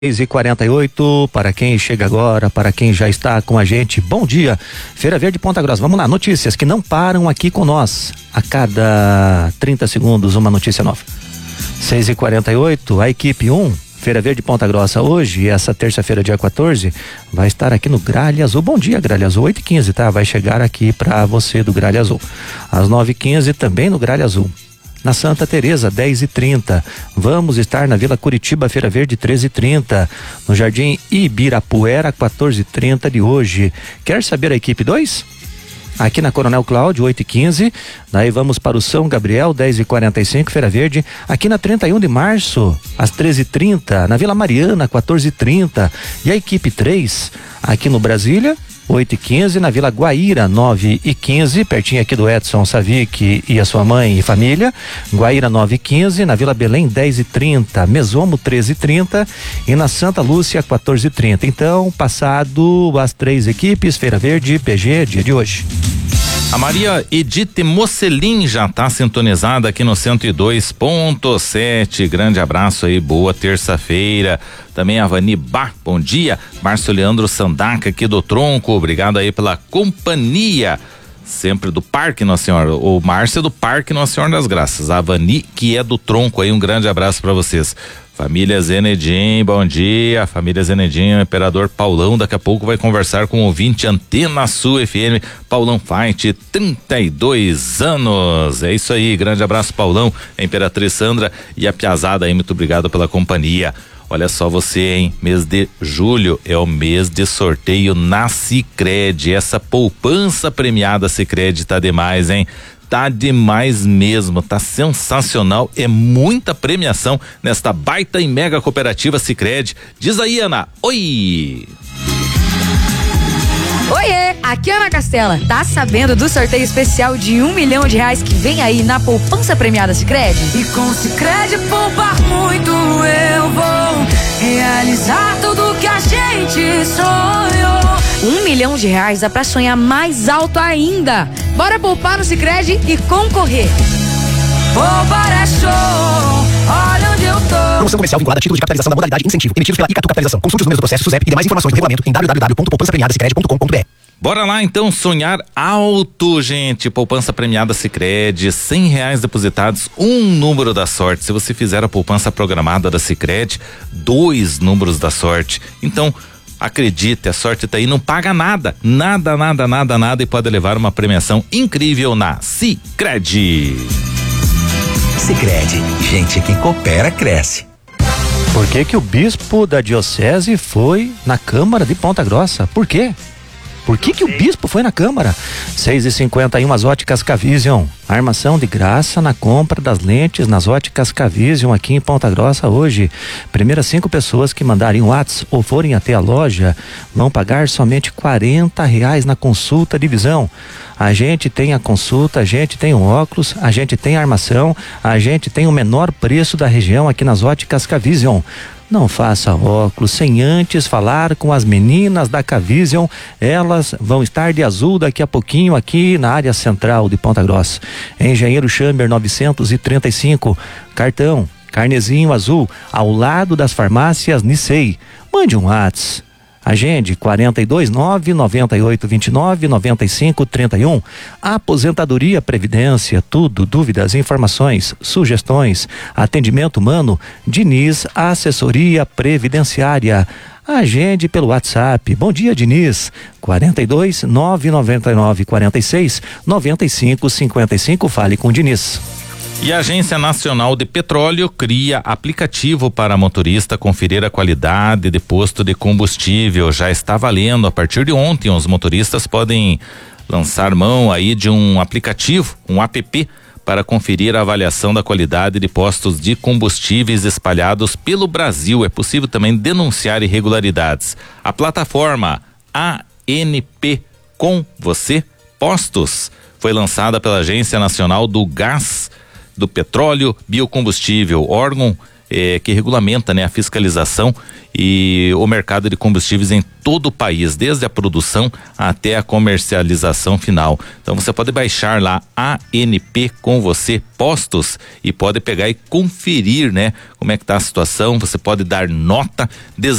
6h48, para quem chega agora, para quem já está com a gente, bom dia. Feira Verde Ponta Grossa, vamos lá, notícias que não param aqui com nós. A cada 30 segundos uma notícia nova. 6h48, a equipe 1, Feira Verde Ponta Grossa, hoje, essa terça-feira, dia 14, vai estar aqui no Gralha Azul. Bom dia, Gralha Azul, 8h15, tá? Vai chegar aqui para você do Gralha Azul. Às 9h15 também no Gralha Azul. Na Santa Teresa, 10h30. Vamos estar na Vila Curitiba, Feira Verde, 13h30. No Jardim Ibirapuera, 14h30 de hoje. Quer saber a equipe 2? Aqui na Coronel Cláudio, 8h15. Daí vamos para o São Gabriel, 10h45, Feira Verde. Aqui na 31 de março, às 13h30. Na Vila Mariana, 14h30. E a equipe 3, aqui no Brasília, 8h15, na Vila Guaíra, 9h15, pertinho aqui do Edson Savic e a sua mãe e família. Guaíra, 9h15, na Vila Belém, 10h30, Mesomo, 13h30 e na Santa Lúcia, 14h30. Então, passado as 3 equipes, Feira Verde, PG, dia de hoje. A Maria Edith Mocelin já está sintonizada aqui no 102.7. Grande abraço aí, boa terça-feira. Também a Vani Bá, bom dia. Márcio Leandro Sandaca aqui do Tronco, obrigado aí pela companhia. Sempre do Parque Nossa Senhora. O Márcio é do Parque Nossa Senhora das Graças. A Vani, que é do Tronco aí, um grande abraço para vocês. Família Zenedim, bom dia. Família Zenedim, o Imperador Paulão daqui a pouco vai conversar com o ouvinte Antena Sul FM. Paulão Fight, 32 anos. É isso aí, grande abraço, Paulão, a Imperatriz Sandra e a piazada aí, muito obrigado pela companhia. Olha só você, hein? Mês de julho é o mês de sorteio na Sicredi. Essa poupança premiada Sicredi tá demais, hein? Tá demais mesmo, tá sensacional, é muita premiação nesta baita e mega cooperativa Sicredi. Diz aí, Ana, oi! Oiê, aqui é Ana Castela. Tá sabendo do sorteio especial de R$1 milhão que vem aí na poupança premiada Sicredi? E com Sicredi poupar muito eu vou realizar tudo que a gente sonhou. R$1 milhão dá pra sonhar mais alto ainda. Bora poupar no Sicredi e concorrer. Poupar é show, olha onde eu tô. Promoção comercial vinculada a título de capitalização da modalidade incentivo, emitidos pela Icatu Capitalização. Consulte os números do processo SUSEP e demais informações do regulamento em www.poupançapremiadasicredi.com.br. Bora lá então sonhar alto, gente. Poupança premiada Sicredi, R$100 depositados, um número da sorte. Se você fizer a poupança programada da Sicredi, 2 números da sorte. Então, acredite, a sorte tá aí, não paga nada, nada e pode levar uma premiação incrível na Sicredi. Sicredi, gente que coopera cresce. Por que o bispo da diocese foi na Câmara de Ponta Grossa? Por quê? Por que o bispo foi na Câmara? 6h51, as óticas Cavision. Armação de graça na compra das lentes nas óticas Cavision aqui em Ponta Grossa hoje. Primeiras 5 pessoas que mandarem um WhatsApp ou forem até a loja vão pagar somente R$40 na consulta de visão. A gente tem a consulta, a gente tem o óculos, a gente tem a armação, a gente tem o menor preço da região aqui nas óticas Cavision. Não faça óculos sem antes falar com as meninas da Cavision. Elas vão estar de azul daqui a pouquinho aqui na área central de Ponta Grossa. Engenheiro Chamber 935, cartão, carnezinho azul, ao lado das farmácias Nissei. Mande um WhatsApp. Agende 429-9829-9531. Aposentadoria, Previdência, tudo, dúvidas, informações, sugestões, atendimento humano, Diniz Assessoria Previdenciária. Agende pelo WhatsApp. Bom dia, Diniz. 42-999-46-9555. Fale com o Diniz. E a Agência Nacional de Petróleo cria aplicativo para motorista conferir a qualidade de posto de combustível. Já está valendo. A partir de ontem, os motoristas podem lançar mão aí de um aplicativo, um app, para conferir a avaliação da qualidade de postos de combustíveis espalhados pelo Brasil. É possível também denunciar irregularidades. A plataforma ANP Com Você Postos foi lançada pela Agência Nacional do Gás, do Petróleo, Biocombustível, órgão que regulamenta, né, a fiscalização e o mercado de combustíveis em todo o país, desde a produção até a comercialização final. Então você pode baixar lá ANP com você Postos e pode pegar e conferir, né, como é que tá a situação. Você pode dar nota.